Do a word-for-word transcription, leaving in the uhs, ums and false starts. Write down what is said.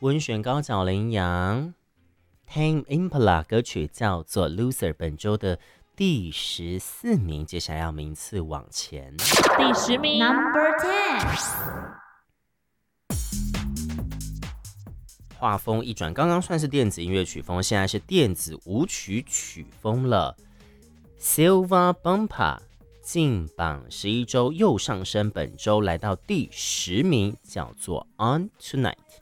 温选高脚羚羊 Tame Impala 歌曲叫做 Loser， 本周的第十四名，接下来要名次往前。 第十名 Number ten。 画风一转，刚刚算是电子音乐曲风，现在是电子舞曲曲风了。Silva Bumpa 进榜十一周又上升，本周来到第十名，叫做 On Tonight。